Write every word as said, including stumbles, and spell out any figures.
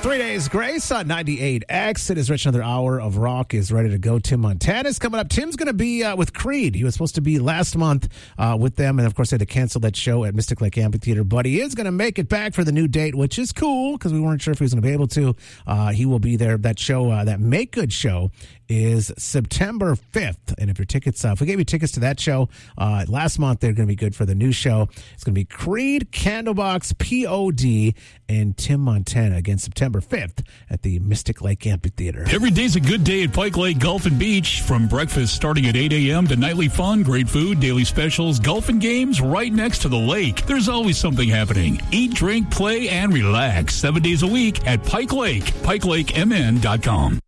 Three Days Grace on ninety-eight X. It is Rich. Another hour of rock is ready to go. Tim Montana's coming up. Tim's going to be uh, with Creed. He was supposed to be last month uh, with them, and of course they had to cancel that show at Mystic Lake Amphitheater. But he is going to make it back for the new date, which is cool because we weren't sure if he was going to be able to. Uh, he will be there. That show, uh, that Make Good show, is September fifth. And if your tickets, uh, if we gave you tickets to that show uh, last month, they're going to be good for the new show. It's going to be Creed, Candlebox, P O D, and Tim Montana again September fifth at the Mystic Lake Amphitheater. Every day's a good day at Pike Lake Golf and Beach. From breakfast starting at eight a.m. to nightly fun, great food, daily specials, golf and games right next to the lake. There's always something happening. Eat, drink, play, and relax seven days a week at Pike Lake. Pike Lake M N dot com.